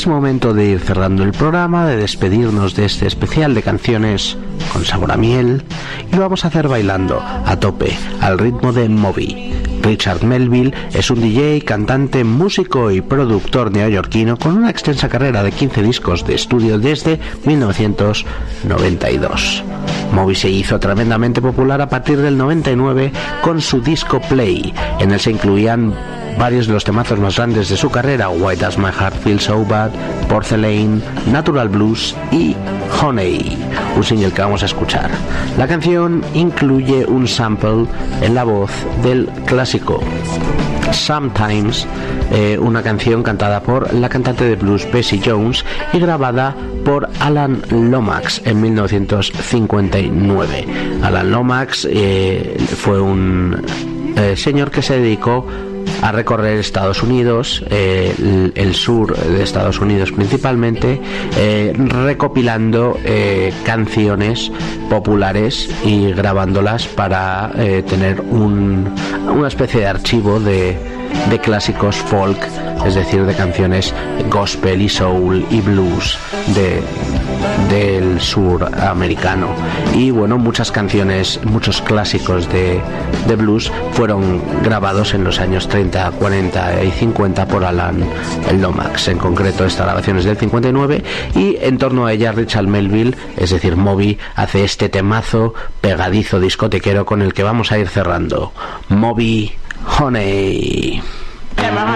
es momento de ir cerrando el programa, de despedirnos de este especial de canciones con sabor a miel, y lo vamos a hacer bailando a tope al ritmo de Moby. Richard Melville es un DJ, cantante, músico y productor neoyorquino con una extensa carrera de 15 discos de estudio desde 1992. Moby se hizo tremendamente popular a partir del 99 con su disco Play. En él se incluían varios de los temazos más grandes de su carrera: Why Does My Heart Feel So Bad, Porcelain, Natural Blues y Honey, un single que vamos a escuchar. La canción incluye un sample en la voz del clásico Sometimes, una canción cantada por la cantante de blues Bessie Jones y grabada por Alan Lomax en 1959. Alan Lomax fue un señor que se dedicó a recorrer Estados Unidos, el sur de Estados Unidos principalmente, recopilando canciones populares y grabándolas para tener una especie de archivo de clásicos folk, es decir, de canciones gospel y soul y blues del sur americano. Y bueno, muchas canciones, muchos clásicos de blues fueron grabados en los años 30, 40 y 50 por Alan Lomax. En concreto, esta grabación es del 59 y en torno a ella Richard Melville, es decir, Moby, hace este temazo pegadizo discotequero con el que vamos a ir cerrando. Moby, Honey.